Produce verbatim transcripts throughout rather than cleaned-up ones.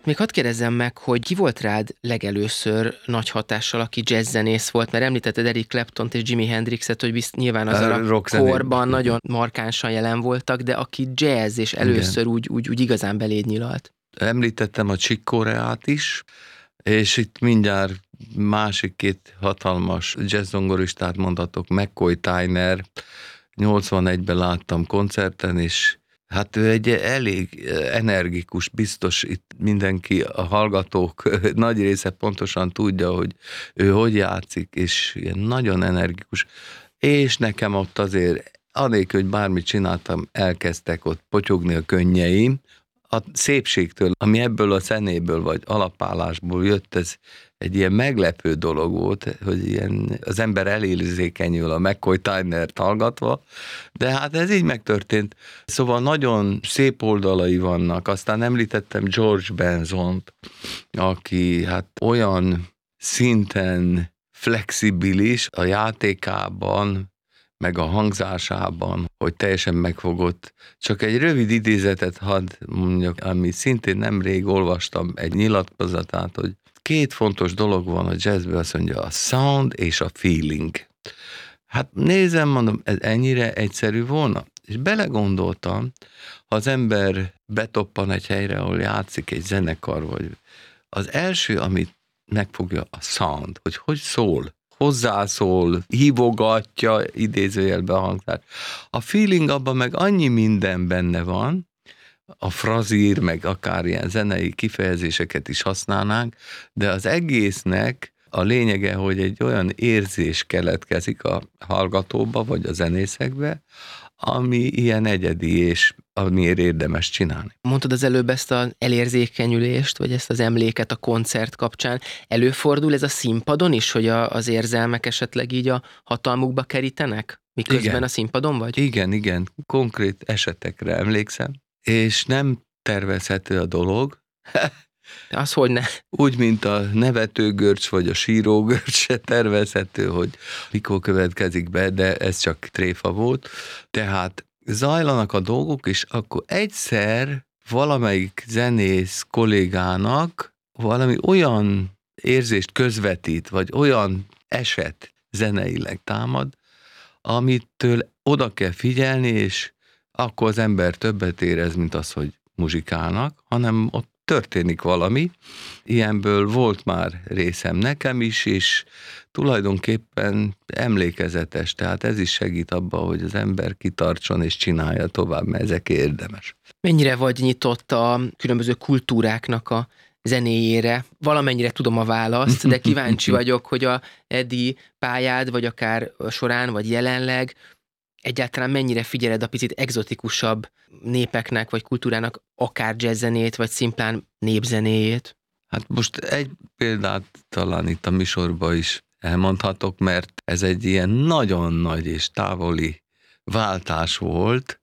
Még hadd kérdezzem meg, hogy ki volt rád legelőször nagy hatással, aki jazzzenész volt, mert említetted Eric Claptont és Jimi Hendrixet, hogy bizt, nyilván az a, a korban nagyon markánsan jelen voltak, de aki jazz, és először úgy, úgy, úgy igazán beléd nyilalt. Említettem a Chick Coreát is, és itt mindjárt másik két hatalmas jazzzongoristát mondhatok, McCoy Tyner, nyolcvanegyben láttam koncerten, és hát ő egy elég energikus, biztos itt mindenki, a hallgatók nagy része pontosan tudja, hogy ő hogy játszik, és ilyen nagyon energikus, és nekem ott azért, anélkül, hogy bármit csináltam, elkezdtek ott potyogni a könnyeim, a szépségtől, ami ebből a zenéből vagy alapállásból jött, ez egy ilyen meglepő dolog volt, hogy ilyen, az ember elérzékenyül a McCoy Tynert hallgatva, de hát ez így megtörtént. Szóval nagyon szép oldalai vannak. Aztán említettem George Benzont, aki hát olyan szinten flexibilis a játékában, meg a hangzásában, hogy teljesen megfogott. Csak egy rövid idézetet hadd mondjak, ami szintén nemrég olvastam egy nyilatkozatát, hogy két fontos dolog van a jazzben, azt mondja, a sound és a feeling. Hát nézem, mondom, ez ennyire egyszerű volna? És belegondoltam, ha az ember betoppan egy helyre, ahol játszik egy zenekar, vagy az első, amit megfogja, a sound, hogy hogy szól, hozzászól, hívogatja, idézőjelbe a hangzás. A feeling abban meg annyi minden benne van, a frazír, meg akár ilyen zenei kifejezéseket is használnánk, de az egésznek a lényege, hogy egy olyan érzés keletkezik a hallgatóba, vagy a zenészekbe, ami ilyen egyedi, és amiért érdemes csinálni. Mondtad az előbb ezt az elérzékenyülést, vagy ezt az emléket a koncert kapcsán. Előfordul ez a színpadon is, hogy a, az érzelmek esetleg így a hatalmukba kerítenek, miközben igen. A színpadon vagy? Igen, igen, konkrét esetekre emlékszem, és nem tervezhető a dolog. Az hogy ne? Úgy, mint a nevetőgörcs vagy a sírógörcs se tervezhető, hogy mikor következik be, de ez csak tréfa volt. Tehát zajlanak a dolgok, és akkor egyszer valamelyik zenész kollégának valami olyan érzést közvetít, vagy olyan eset zeneileg támad, amitől oda kell figyelni, és akkor az ember többet érez, mint az, hogy muzsikálnak, hanem ott történik valami. Ilyenből volt már részem nekem is, és tulajdonképpen emlékezetes, tehát ez is segít abba, hogy az ember kitartson és csinálja tovább, mert ezek érdemes. Mennyire vagy nyitott a különböző kultúráknak a zenéjére? Valamennyire tudom a választ, de kíváncsi vagyok, hogy a eddig pályád, vagy akár során, vagy jelenleg egyáltalán mennyire figyeled a picit egzotikusabb népeknek, vagy kultúrának akár jazzzenét, vagy szimplán népzenéjét? Hát most egy példát talán itt a műsorban is elmondhatok, mert ez egy ilyen nagyon nagy és távoli váltás volt.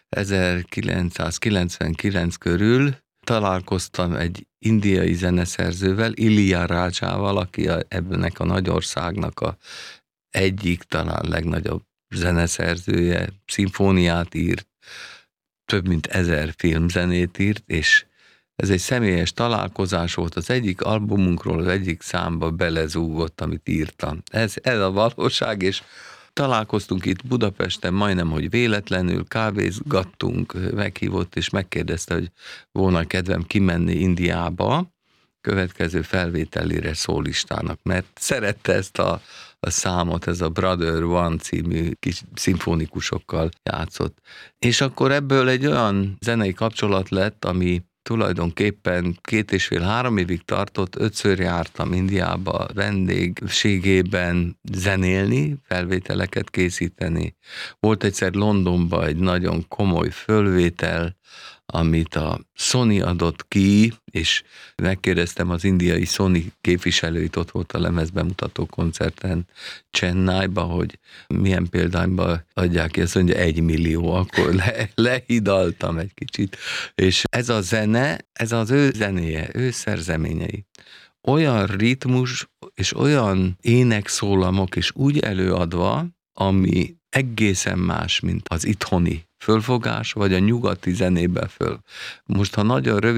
ezerkilencszázkilencvenkilenc körül találkoztam egy indiai zeneszerzővel, Ilia Rácsával, aki a, ebbenek a nagy országnak a egyik talán legnagyobb zeneszerzője, szimfóniát írt, több mint ezer filmzenét írt, és ez egy személyes találkozás volt, az egyik albumunkról az egyik számba belezúgott, amit írtam. Ez, ez a valóság, és találkoztunk itt Budapesten, majdnem, hogy véletlenül, kávézgattunk, meghívott, és megkérdezte, hogy volna kedvem kimenni Indiába, következő felvételére szólistának, mert szerette ezt a, a számot, ez a Brother One című kis szimfonikusokkal játszott. És akkor ebből egy olyan zenei kapcsolat lett, ami tulajdonképpen két és fél, három évig tartott, ötször jártam Indiába vendégségében zenélni, felvételeket készíteni. Volt egyszer Londonban egy nagyon komoly fölvétel, amit a Sony adott ki, és megkérdeztem az indiai Sony képviselőit, ott volt a lemezbemutató koncerten Chennaiba, hogy milyen példányban adják ki, azt mondja, egy millió, akkor le, lehidaltam egy kicsit. És ez a zene, ez az ő zenéje, ő szerzeményei. Olyan ritmus, és olyan énekszólamok, és úgy előadva, ami egészen más, mint az itthoni fölfogás, vagy a nyugati zenébe föl. Most, ha nagyon rövid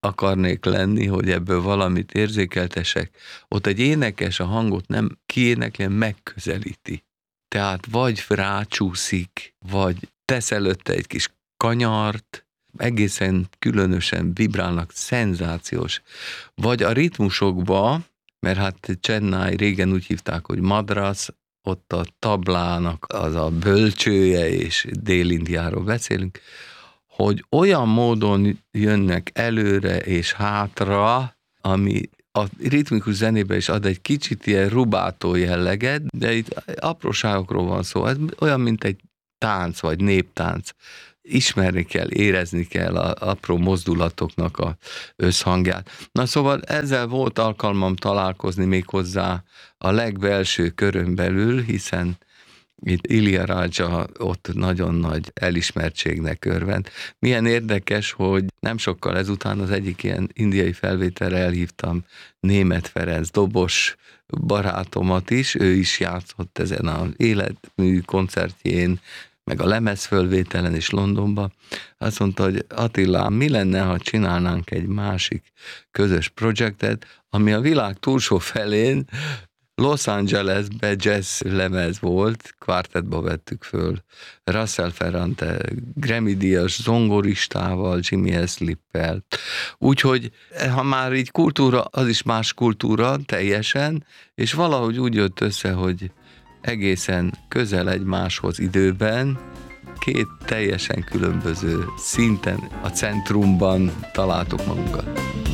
akarnék lenni, hogy ebből valamit érzékeltesek, ott egy énekes a hangot nem kiénekli, megközelíti. Tehát vagy rácsúszik, vagy tesz előtte egy kis kanyart, egészen különösen vibrálnak, szenzációs. Vagy a ritmusokba, mert hát Chennai régen úgy hívták, hogy madras, ott a tablának az a bölcsője, és Dél-Indiáról beszélünk, hogy olyan módon jönnek előre és hátra, ami a ritmikus zenébe is ad egy kicsit ilyen rubátó jelleget, de itt apróságokról van szó. Ez olyan, mint egy tánc, vagy néptánc. Ismerni kell, érezni kell a apró mozdulatoknak a összhangját. Na szóval ezzel volt alkalmam találkozni még hozzá a legbelső körön belül, hiszen itt Ilyaraja ott nagyon nagy elismertségnek örvend. Milyen érdekes, hogy nem sokkal ezután az egyik ilyen indiai felvételre elhívtam Németh Ferenc dobos barátomat is, ő is játszott ezen az életmű koncertjén, meg a lemezfölvételen is Londonban. Azt mondta, hogy Attila, mi lenne, ha csinálnánk egy másik közös projektet, ami a világ túlsó felén Los Angelesbe jazz lemez volt, kvártetba vettük föl, Russell Ferrante, Grammy-díjas zongoristával, Jimmy Slippel. Úgyhogy ha már így kultúra, az is más kultúra teljesen, és valahogy úgy jött össze, hogy egészen közel egymáshoz időben, két teljesen különböző szinten a centrumban találtuk magunkat.